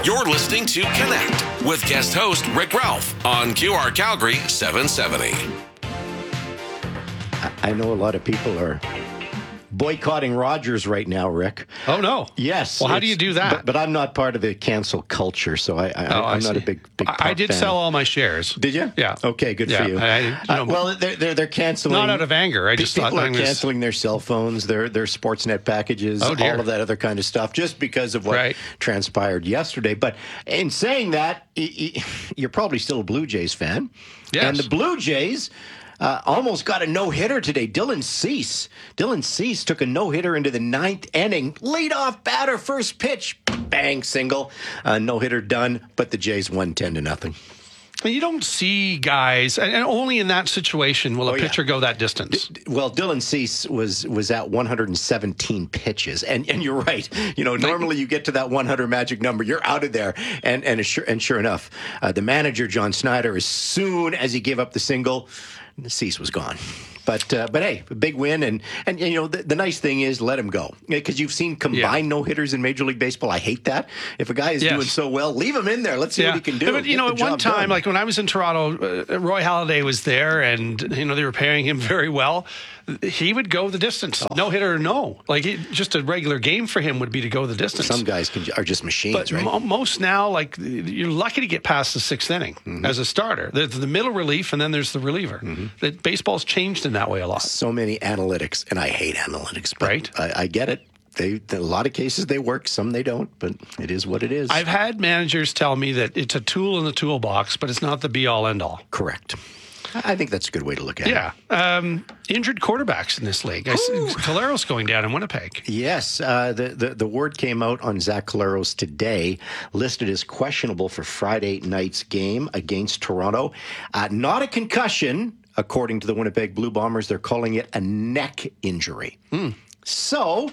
You're listening to Connect with guest host Rick Ralph on QR Calgary 770. I know a lot of people are boycotting Rogers right now, Rick. Oh, no. Yes. Well, how do you do that? But I'm not part of the cancel culture, so I'm not a big I did fan. sell all my shares. Did you? Yeah. Okay, good for you. Well, they're canceling. Not out of anger. I just people are canceling their cell phones, their Sportsnet packages, all of that other kind of stuff, just because of what transpired yesterday. But in saying that, you're probably still a Blue Jays fan. Yes. And the Blue Jays almost got a no-hitter today. Dylan Cease took a no-hitter into the ninth inning. Lead-off batter, first pitch, bang, single. No-hitter done, but the Jays won 10-0. You don't see guys, and only in that situation will a pitcher go that distance. Well, Dylan Cease was at 117 pitches, and you're right. You know, normally you get to that 100 magic number, you're out of there. And sure enough, the manager John Snyder, as soon as he gave up the single, Cease was gone. But hey, a big win, and you know the nice thing is let him go, because you've seen combined no hitters in Major League Baseball. I hate that. If a guy is doing so well, leave him in there. Let's see what he can do. But you know, at one time, like when I was in Toronto, Roy Halladay was there, and you know they were paying him very well. He would go the distance, no hitter or no. Like just a regular game for him would be to go the distance. Some guys are just machines, but right? Most now, like you're lucky to get past the sixth inning as a starter. There's the middle relief, and then there's the reliever. Baseball's changed in that way a lot. So many analytics, and I hate analytics, but I get it. In a lot of cases they work, some they don't, but it is what it is. I've had managers tell me that it's a tool in the toolbox, but it's not the be-all, end-all. Correct. I think that's a good way to look at it. Yeah. Injured quarterbacks in this league. Collaros going down in Winnipeg. Yes. The word came out on Zach Collaros today, listed as questionable for Friday night's game against Toronto. Not a concussion, according to the Winnipeg Blue Bombers. They're calling it a neck injury. So,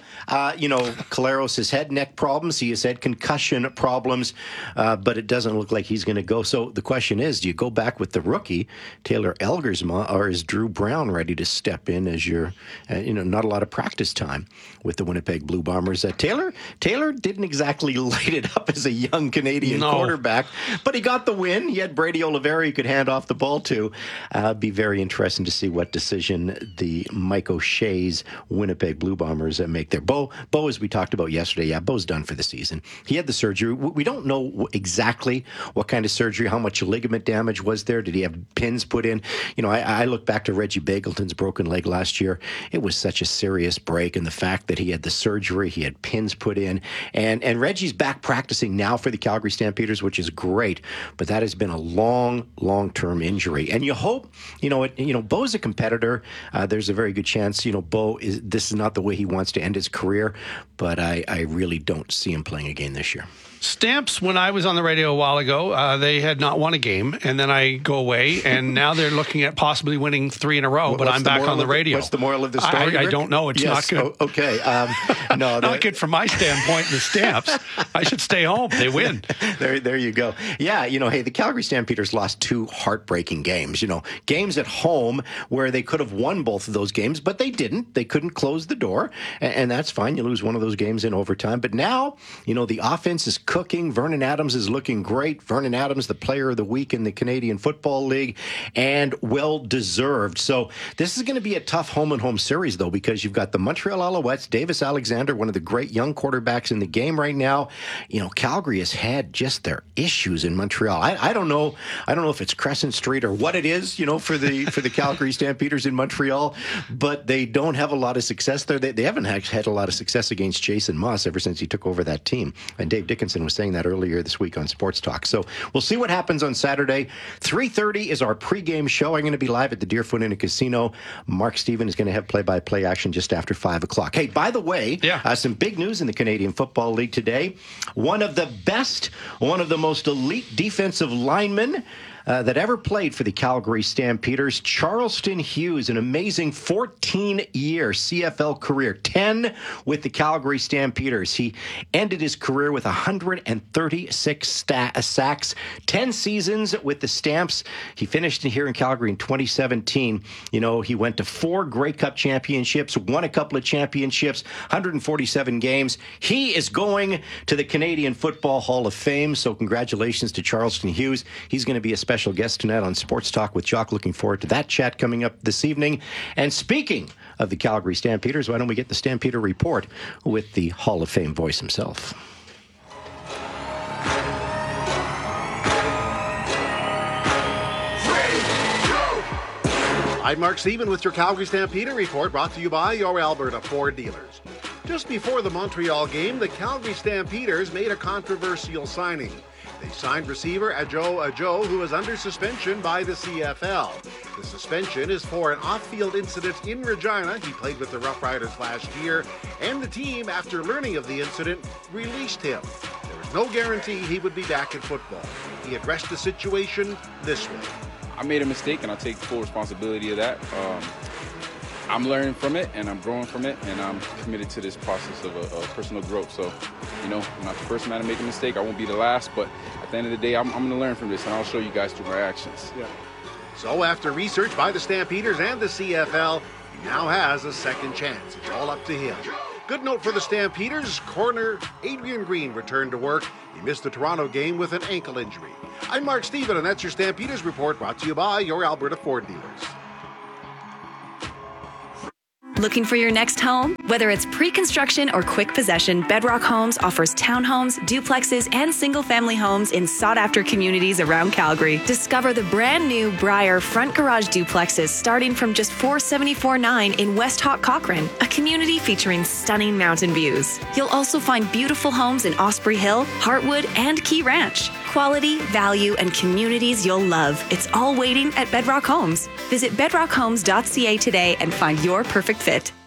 Collaros has had neck problems. He has had concussion problems, but it doesn't look like he's going to go. So the question is, do you go back with the rookie, Taylor Elgersma, or is Drew Brown ready to step in as your, not a lot of practice time with the Winnipeg Blue Bombers? Taylor didn't exactly light it up as a young Canadian quarterback, but he got the win. He had Brady Oliveira he could hand off the ball to. Be very interesting to see what decision the Mike O'Shea's Winnipeg Blue Bombers make there. Bo, as we talked about yesterday, Bo's done for the season. He had the surgery. We don't know exactly what kind of surgery, how much ligament damage was there. Did he have pins put in? You know, I look back to Reggie Bagleton's broken leg last year. It was such a serious break, and the fact that he had the surgery, he had pins put in, and Reggie's back practicing now for the Calgary Stampeders, which is great, but that has been a long-term injury. And you hope, Bo's a competitor. There's a very good chance, this is not the way he wants to end his career, but I really don't see him playing again this year. Stamps, when I was on the radio a while ago, they had not won a game, and then I go away, and now they're looking at possibly winning 3 in a row, but I'm back on the radio. What's the moral of the story, I don't know. It's not good. Okay. No, not good from my standpoint, the Stamps. I should stay home. They win. There you go. Yeah, hey, the Calgary Stampeders lost 2 heartbreaking games. Games at home where they could have won both of those games, but they didn't. They couldn't close the door, and that's fine. You lose one of those games in overtime. But now, the offense is cooking. Vernon Adams is looking great. Vernon Adams, the player of the week in the Canadian Football League, and well-deserved. So this is going to be a tough home-and-home series, though, because you've got the Montreal Alouettes, Davis Alexander, one of the great young quarterbacks in the game right now. Calgary has had just their issues in Montreal. I don't know if it's Crescent Street or what it is, for the Calgary Stampeders in Montreal, but they don't have a lot of success there. They haven't had a lot of success against Jason Moss ever since he took over that team. And Dave Dickinson was saying that earlier this week on Sports Talk. So we'll see what happens on Saturday. 3:30 is our pregame show. I'm going to be live at the Deerfoot Inn and Casino. Mark Stephen is going to have play-by-play action just after 5 o'clock. Hey, by the way, some big news in the Canadian Football League today. One of the most elite defensive linemen that ever played for the Calgary Stampeders. Charleston Hughes, an amazing 14-year CFL career, 10 with the Calgary Stampeders. He ended his career with 136 sacks, 10 seasons with the Stamps. He finished here in Calgary in 2017. You know, he went to 4 Grey Cup championships, won a couple of championships, 147 games. He is going to the Canadian Football Hall of Fame, so congratulations to Charleston Hughes. He's going to be a special guest tonight on Sports Talk with Jock. Looking forward to that chat coming up this evening. And speaking of the Calgary Stampeders, why don't we get the Stampeder Report with the Hall of Fame voice himself. I'm Mark Stephen with your Calgary Stampeder Report, brought to you by your Alberta Ford dealers. Just before the Montreal game, the Calgary Stampeders made a controversial signing. They signed receiver Ajo, who is under suspension by the CFL. The suspension is for an off-field incident in Regina. He played with the Rough Riders last year, and the team, after learning of the incident, released him. There was no guarantee he would be back in football. He addressed the situation this way. I made a mistake, and I take full responsibility of that. I'm learning from it, and I'm growing from it, and I'm committed to this process of personal growth. So, you know, I'm not the first man to make a mistake. I won't be the last, but at the end of the day, I'm going to learn from this, and I'll show you guys through my actions. Yeah. So after research by the Stampeders and the CFL, he now has a second chance. It's all up to him. Good note for the Stampeders. Corner Adrian Green returned to work. He missed the Toronto game with an ankle injury. I'm Mark Stephen, and that's your Stampeders Report, brought to you by your Alberta Ford dealers. Looking for your next home? Whether it's pre-construction or quick possession, Bedrock Homes offers townhomes, duplexes, and single-family homes in sought-after communities around Calgary. Discover the brand-new Briar front garage duplexes starting from just $474,900 in West Hawk Cochrane, a community featuring stunning mountain views. You'll also find beautiful homes in Osprey Hill, Heartwood, and Key Ranch. Quality, value, and communities you'll love. It's all waiting at Bedrock Homes. Visit bedrockhomes.ca today and find your perfect fit.